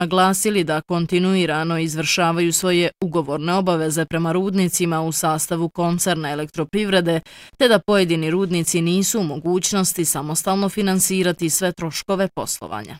naglasili da kontinuirano izvršavaju svoje ugovorne obaveze prema rudnicima u sastavu koncerna elektroprivrede, te da pojedini rudnici nisu u mogućnosti samostalno finansirati sve troškove poslovanja.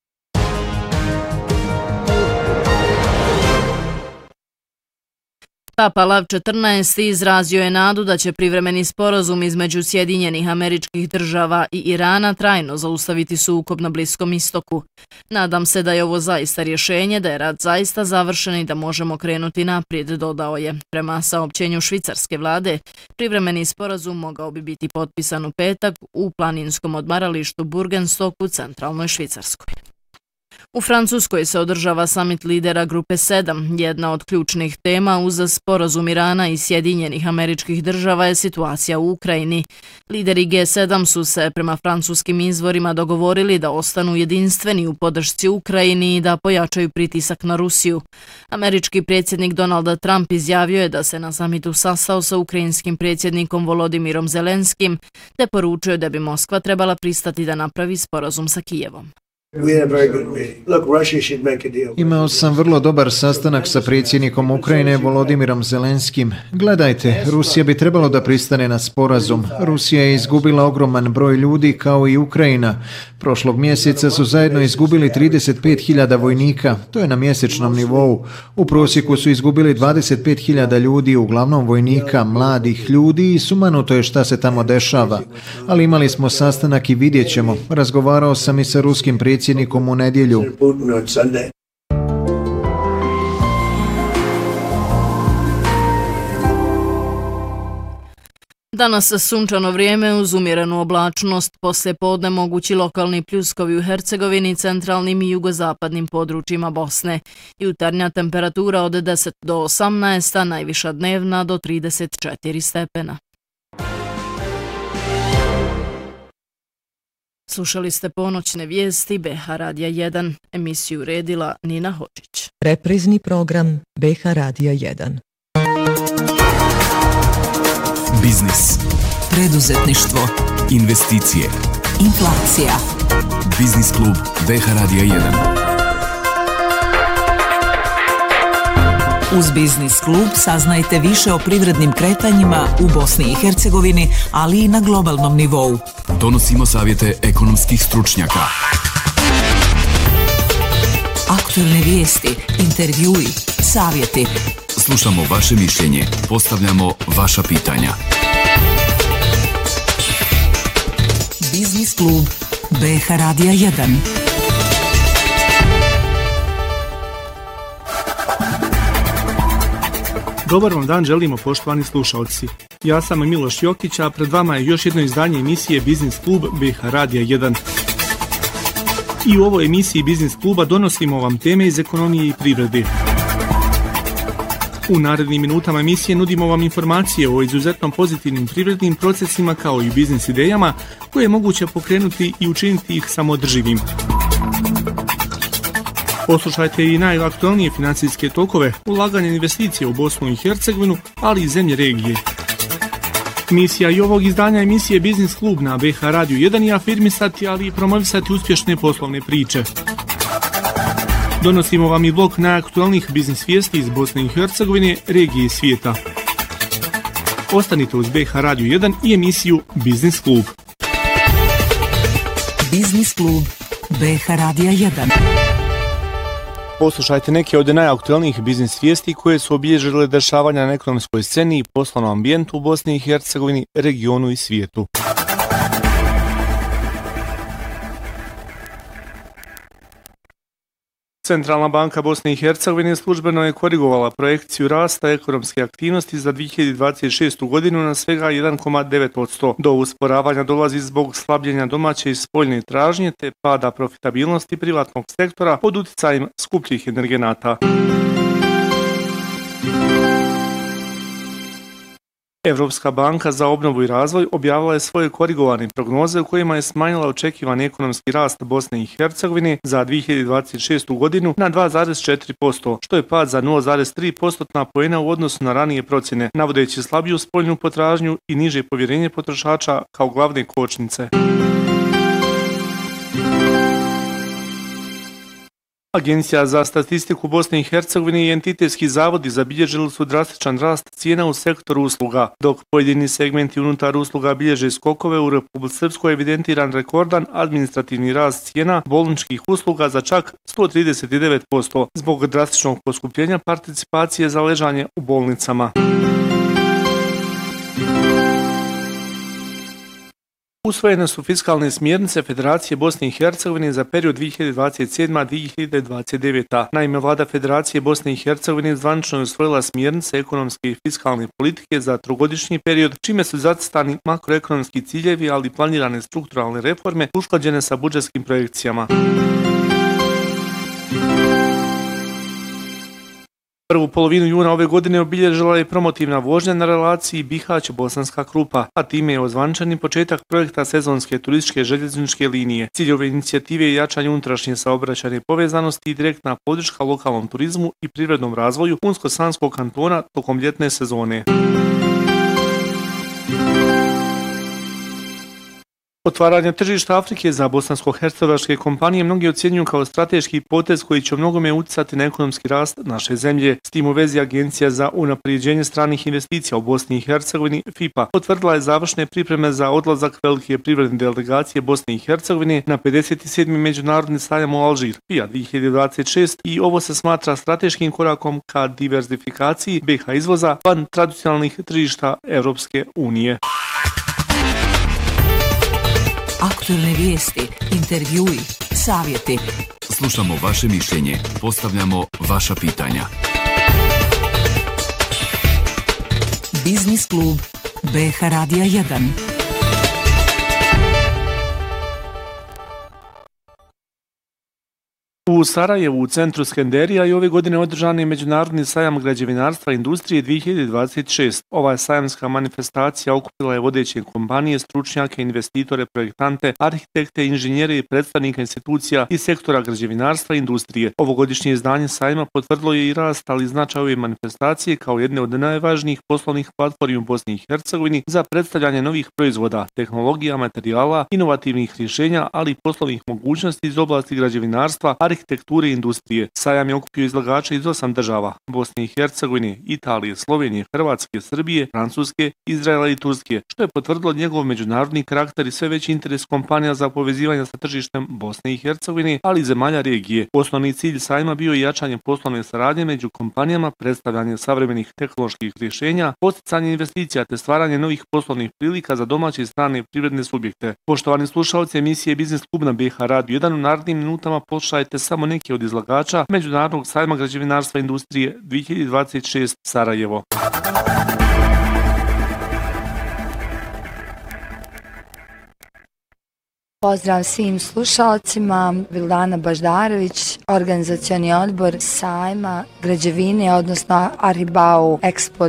Papa Lav XIV izrazio je nadu da će privremeni sporazum između Sjedinjenih Američkih Država i Irana trajno zaustaviti sukob na Bliskom istoku. Nadam se da je ovo zaista rješenje, da je rat zaista završen i da možemo krenuti naprijed, dodao je. Prema saopćenju švicarske vlade, privremeni sporazum mogao bi biti potpisan u petak u planinskom odmaralištu Burgenstock u centralnoj Švicarskoj. U Francuskoj se održava samit lidera Grupe 7. Jedna od ključnih tema uz sporazum Irana i Sjedinjenih Američkih Država je situacija u Ukrajini. Lideri G7 su se prema francuskim izvorima dogovorili da ostanu jedinstveni u podršci Ukrajini i da pojačaju pritisak na Rusiju. Američki predsjednik Donald Trump izjavio je da se na samitu sastao sa ukrajinskim predsjednikom Volodimirom Zelenskim te poručio da bi Moskva trebala pristati da napravi sporazum sa Kijevom. Imao sam vrlo dobar sastanak sa predsjednikom Ukrajine Volodimirom Zelenskim. Gledajte, Rusija bi trebalo da pristane na sporazum. Rusija je izgubila ogroman broj ljudi kao i Ukrajina. Prošlog mjeseca su zajedno izgubili 35.000 vojnika. To je na mjesečnom nivou. U prosjeku su izgubili 25.000 ljudi, uglavnom vojnika, mladih ljudi i sumanuto je šta se tamo dešava. Ali imali smo sastanak i vidjet ćemo. Razgovarao sam i sa ruskim predsjednikom u nedjelju. Danas sunčano vrijeme uz umjerenu oblačnost, poslije podne mogući lokalni pljuskovi u Hercegovini, centralnim i jugozapadnim područjima Bosne. Jutarnja temperatura od 10 do 18, a najviša dnevna do 34 stepena. Slušali ste ponoćne vijesti BH Radija 1, emisiju uredila Nina Hođić. Reprizni program BH Radija 1. Biznis, preduzetništvo, investicije, inflacija. Biznis klub BH Radija 1. Uz Biznis klub saznajte više o privrednim kretanjima u Bosni i Hercegovini, ali i na globalnom nivou. Donosimo savjete ekonomskih stručnjaka. Aktualne vijesti, intervjui, savjeti. Slušamo vaše mišljenje, postavljamo vaša pitanja. Biznis klub BH Radija 1. Dobar vam dan želimo, poštovani slušalci. Ja sam Miloš Jokić, a pred vama je još jedno izdanje emisije Biznis klub BH Radija 1. I u ovoj emisiji Biznis kluba donosimo vam teme iz ekonomije i privrede. U narednim minutama emisije nudimo vam informacije o izuzetno pozitivnim privrednim procesima kao i biznis idejama koje je moguće pokrenuti i učiniti ih samoodrživim. Poslušajte i najaktualnije financijske tokove, ulaganje investicije u Bosnu i Hercegovinu, ali i zemlje regije. Misija i ovog izdanja emisije Biznis klub na BH Radiju 1 je afirmisati, ali i promovisati uspješne poslovne priče. Donosimo vam i blok najaktualnijih biznis vijesti iz Bosne i Hercegovine, regije i svijeta. Ostanite uz BH Radiju 1 i emisiju Biznis klub. Biznis klub BH Radija 1. Poslušajte neke od najaktualnijih biznis vijesti koje su obilježile dešavanja na ekonomskoj sceni i poslovnom ambijentu u Bosni i Hercegovini, regionu i svijetu. Centralna banka Bosne i Hercegovine službeno je korigovala projekciju rasta ekonomske aktivnosti za 2026. godinu na svega 1,9%. Do usporavanja dolazi zbog slabljenja domaće i spoljne tražnje te pada profitabilnosti privatnog sektora pod utjecajem skupljih energenata. Evropska banka za obnovu i razvoj objavila je svoje korigovane prognoze u kojima je smanjila očekivani ekonomski rast Bosne i Hercegovine za 2026. godinu na 2,4%, što je pad za 0,3% poena u odnosu na ranije procjene, navodeći slabiju spoljnu potražnju i niže povjerenje potrošača kao glavne kočnice. Agencija za statistiku Bosne i Hercegovine i entitetski zavodi zabilježili su drastičan rast cijena u sektoru usluga, dok pojedini segmenti unutar usluga bilježe skokove. U Republici Srpskoj je evidentiran rekordan administrativni rast cijena bolničkih usluga za čak 139% zbog drastičnog poskupljenja participacije za ležanje u bolnicama. Usvojene su fiskalne smjernice Federacije Bosne i Hercegovine za period 2027-2029. Naime, vlada Federacije Bosne i Hercegovine zvanično je usvojila smjernice ekonomske i fiskalne politike za trogodišnji period, čime su zacrtani makroekonomski ciljevi, ali i planirane strukturalne reforme usklađene sa budžetskim projekcijama. Prvu polovinu juna ove godine obilježila je promotivna vožnja na relaciji Bihać-Bosanska Krupa, a time je ozvaničen početak projekta sezonske turističke željezničke linije. Cilj ove inicijative je jačanje unutrašnje saobraćajne povezanosti i direktna podrška lokalnom turizmu i privrednom razvoju Unsko-Sanskog kantona tokom ljetne sezone. Otvaranje tržišta Afrike za bosansko-hercegovačke kompanije mnogi ocjenjuju kao strateški potez koji će u mnogome utjecati na ekonomski rast naše zemlje. S tim u vezi Agencija za unapređenje stranih investicija u Bosni i Hercegovini, FIPA, potvrdila je završne pripreme za odlazak velike privredne delegacije Bosne i Hercegovine na 57. međunarodni sajam u Alžir, FIA 2026, i ovo se smatra strateškim korakom ka diverzifikaciji BiH izvoza van tradicionalnih tržišta Europske unije. Aktualne vijesti, intervjui, savjeti. Slušamo vaše mišljenje, postavljamo vaša pitanja. Biznis klub BiH Radija 1. U Sarajevu, u centru Skenderija, i ove godine održan je Međunarodni sajam građevinarstva i industrije 2026. Ova sajamska manifestacija okupila je vodeće kompanije, stručnjake, investitore, projektante, arhitekte, inženjere i predstavnike institucija iz sektora građevinarstva i industrije. Ovogodišnje izdanje sajma potvrdilo je i rast, ali značaj ove manifestacije kao jedne od najvažnijih poslovnih platformi u Bosni i Hercegovini za predstavljanje novih proizvoda, tehnologija, materijala, inovativnih rješenja, ali i poslovnih mogućnosti iz oblasti građevinarstva, arhitekture i industrije. Sajam je okupio izlagača iz 8 država: Bosne i Hercegovine, Italije, Slovenije, Hrvatske, Srbije, Francuske, Izraela i Turske, što je potvrdilo njegov međunarodni karakter i sve veći interes kompanija za povezivanje sa tržištem Bosne i Hercegovine, ali i zemalja regije. Osnovni cilj sajma bio je jačanje poslovne saradnje među kompanijama, predstavljanje savremenih tehnoloških rješenja, podsticanje investicija te stvaranje novih poslovnih prilika za domaće i strane privredne subjekte. Poštovani slušalci emisije Biznis klub na BiH Radiju 1, u narednim minutama poslušajte samo neki od izlagača Međunarodnog sajma građevinarstva i industrije 2026 Sarajevo. Pozdrav svim slušalcima, Vildana Baždarević, organizacioni odbor sajma građevine, odnosno Aribau Expo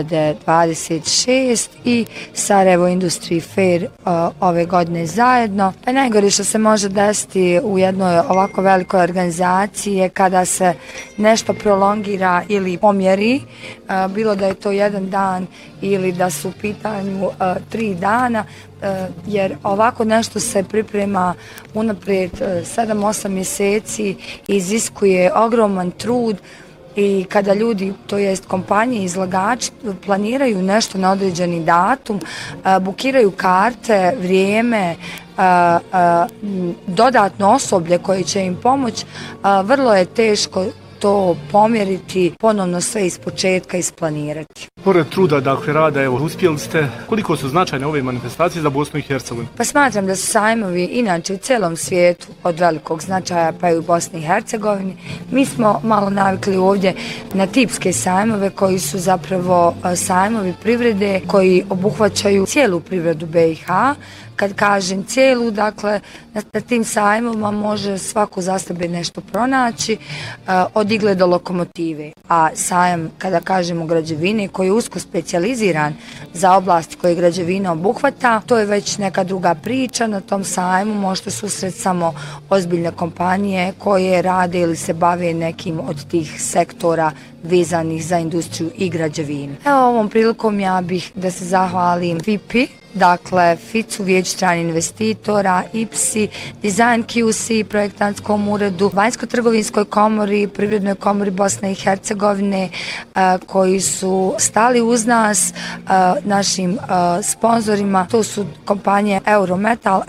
2026 i Sarajevo Industry Fair ove godine zajedno. Pa najgore što se može desiti u jednoj ovako velikoj organizaciji je kada se nešto prolongira ili pomjeri, bilo da je to jedan dan ili da su u pitanju 3 dana, jer ovako nešto se priprema unaprijed 7-8 mjeseci, iziskuje ogroman trud i kada ljudi, to jest kompanije, izlagači, planiraju nešto na određeni datum, bukiraju karte, vrijeme, dodatno osoblje koje će im pomoći, vrlo je teško to pomjeriti, ponovno sve iz početka isplanirati. Pored truda, dakle, rada, evo, uspjeli ste. Koliko su značajne ove manifestacije za Bosnu i Hercegovinu? Pa smatram da su sajmovi inače u cijelom svijetu od velikog značaja, pa i u Bosni i Hercegovini. Mi smo malo navikli ovdje na tipske sajmove koji su zapravo sajmovi privrede koji obuhvaćaju cijelu privredu BiH. Kad kažem cijelu, dakle, na tim sajmovima može svako za sebe nešto pronaći, od igle do lokomotive. A sajam, kada kažemo građevine, koji je usko specijaliziran za oblasti koje građevina obuhvata, to je već neka druga priča. Na tom sajmu možete susret samo ozbiljne kompanije koje rade ili se bave nekim od tih sektora vezanih za industriju i građevinu. Evo, ovom prilikom ja bih da se zahvalim FIPI dakle FIC-u, Vijeću stranih investitora, IPSI, Design QC, projektantskom uredu, Vanjsko-trgovinskoj komori, Privrednoj komori Bosne i Hercegovine, koji su stali uz nas, našim sponzorima. To su kompanije Eurometal,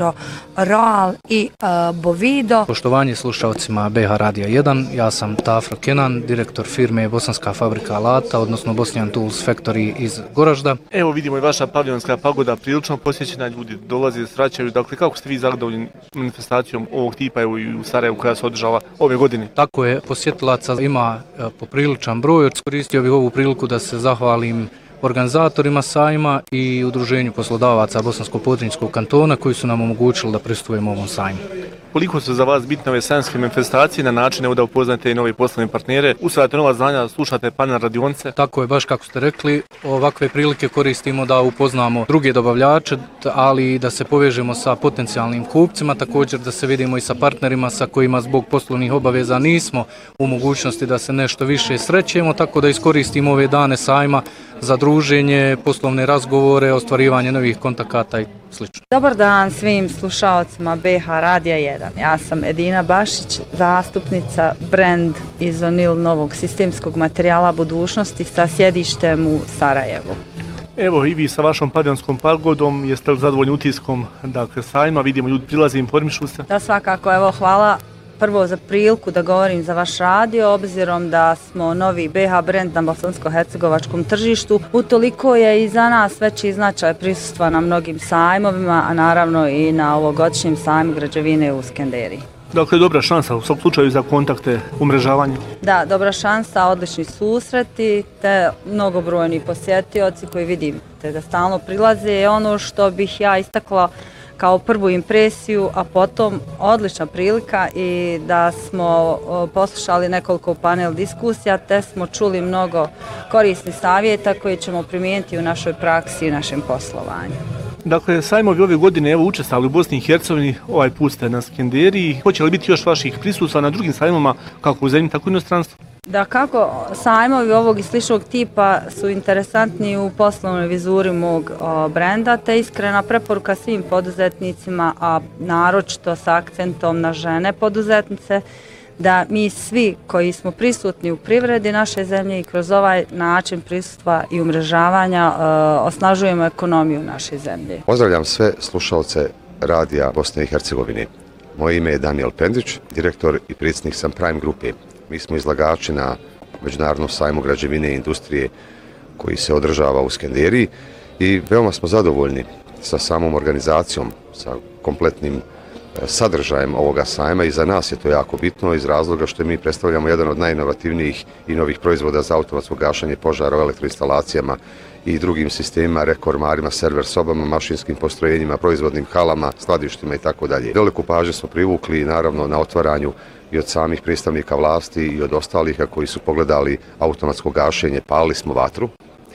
Roal i Bovido. Poštovanje slušalcima BH Radija 1, ja sam Tafra Kenan, direktor firme Bosanska fabrika alata, odnosno Bosnian Tools Factory iz Goražda. Evo vidimo i vaša paviljonska pagoda prilično posjećena, ljudi dolaze, sraćaju. Dakle, kako ste vi zadovoljni manifestacijom ovog tipa evo i u Sarajevu koja se održava ove godine? Tako je, posjetilaca ima popriličan broj. Iskoristio bih ovu priliku da se zahvalim organizatorima sajma i Udruženju poslodavaca Bosansko-Podrinjskog kantona koji su nam omogućili da prisustujemo ovom sajmu. Koliko su za vas bitne ove sajamske manifestacije na način da upoznate i nove poslovne partnere, usvajate nova znanja, slušate panel radionice? Tako je, baš kako ste rekli, ovakve prilike koristimo da upoznamo druge dobavljače, ali i da se povežemo sa potencijalnim kupcima, također da se vidimo i sa partnerima sa kojima zbog poslovnih obaveza nismo u mogućnosti da se nešto više srećemo, tako da iskoristimo ove dane sajma za druženje, poslovne razgovore, ostvarivanje novih kontakata i sl. Dobar dan svim slušalcima BH Radija 1. Ja sam Edina Bašić, zastupnica brand Izonil novog sistemskog materijala budućnosti sa sjedištem u Sarajevu. Evo i vi sa vašom paviljonskom pagodom, jeste li zadovoljni utiskom sajma? Vidimo, ljudi prilaze, informišu se. Da, svakako, evo, hvala prvo za priliku da govorim za vaš radio, obzirom da smo novi BH brand na bosansko-hercegovačkom tržištu. Utoliko je i za nas veći značaj prisustva na mnogim sajmovima, a naravno i na ovogodišnjem sajmu građevine u Skenderiji. Dakle, dobra šansa u svom slučaju za kontakte, umrežavanje. Da, dobra šansa, odlični susreti, te mnogobrojni posjetioci koji vidite da stalno prilaze. Ono što bih ja istakla kao prvu impresiju, a potom odlična prilika i da smo poslušali nekoliko panel diskusija, te smo čuli mnogo korisnih savjeta koje ćemo primijeniti u našoj praksi i našem poslovanju. Dakle, sajmovi ove godine evo učestvovali u Bosni i Hercegovini, ovaj put ste na Skenderiji. Hoće li biti još vaših prisustva na drugim sajmovima, kako u zemlji, tako i u inostranstvu? Da, kako sajmovi ovog i sličnog tipa su interesantni u poslovnoj vizuri mog brenda, te iskrena preporuka svim poduzetnicima, a naročito sa akcentom na žene poduzetnice, da mi svi koji smo prisutni u privredi naše zemlje i kroz ovaj način prisustva i umrežavanja osnažujemo ekonomiju naše zemlje. Pozdravljam sve slušalce Radija Bosne i Hercegovine. Moje ime je Daniel Pendić, direktor i predsjednik sam Prime Grupe. Mi smo izlagači na Međunarodnom sajmu građevine i industrije koji se održava u Skenderiji i veoma smo zadovoljni sa samom organizacijom, sa kompletnim sadržajem ovoga sajma i za nas je to jako bitno iz razloga što mi predstavljamo jedan od najinovativnijih i novih proizvoda za automatsko gašenje požara u elektroinstalacijama i drugim sistemima, rekormarima, server sobama, mašinskim postrojenjima, proizvodnim halama, skladištima i tako dalje. Veliku pažnju smo privukli naravno na otvaranju i od samih predstavnika vlasti i od ostalih koji su pogledali automatsko gašenje, palili smo vatru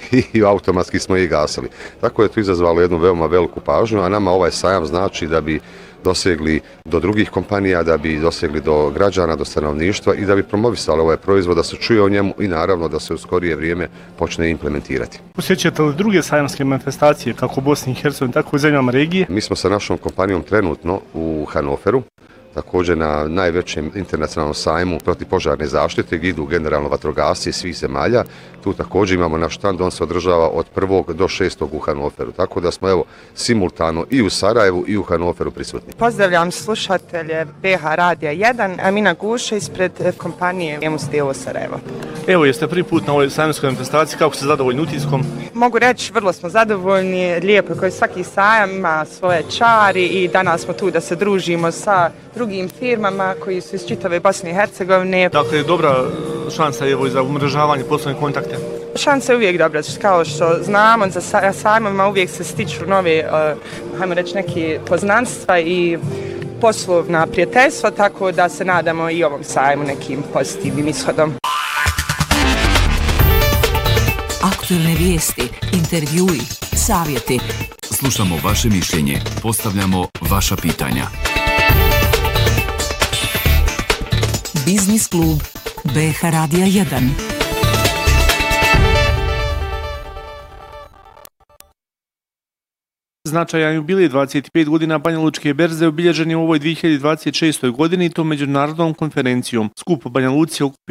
i automatski smo je gasili. Tako je to izazvalo jednu veoma veliku pažnju, a nama ovaj sajam znači da bi dosegli do drugih kompanija, da bi dosegli do građana, do stanovništva i da bi promovisali ovaj proizvod, da se čuje o njemu i naravno da se u skorije vrijeme počne implementirati. Posjećate li druge sajamske manifestacije kako u Bosni i Hercegovini, tako i u zemljama regije? Mi smo sa našom kompanijom trenutno u Hanoveru, također na najvećem internacionalnom sajmu protivpožarne zaštite gdje idu generalno vatrogasci svih zemalja. Tu također imamo naš štand, on se održava od 1. do 6. u Hanoveru. Tako da smo evo simultano i u Sarajevu i u Hanoveru prisutni. Pozdravljam slušatelje BH Radija 1, Amina Guša ispred kompanije Emustevo Sarajevo. Evo, jeste prvi put na ovoj sajamskoj manifestaciji, kako ste zadovoljni utiskom? Mogu reći, vrlo smo zadovoljni, lijepo koji svaki sajam ima svoje čari i danas smo tu da se družimo sa drugim firmama koji su iz čitave Bosne i Hercegovine. Dakle, dobra šansa je za umrežavanje poslovne kontakte? Šansa je uvijek dobra, kao što znamo, za sajmovima uvijek se stiču nove, hajmo reći, neke poznanstva i poslovna prijateljstva, tako da se nadamo i ovom sajmu nekim pozitivnim ishodom. Aktualne vijesti, intervjui, savjeti. Slušamo vaše mišljenje, postavljamo vaša pitanja. Biznis klub BH Radija 1. Značajan jubilej 25 godina Banja Lučke berze obilježen je u ovoj 2026. godini i to međunarodnom konferencijom. Skup u Banja Luci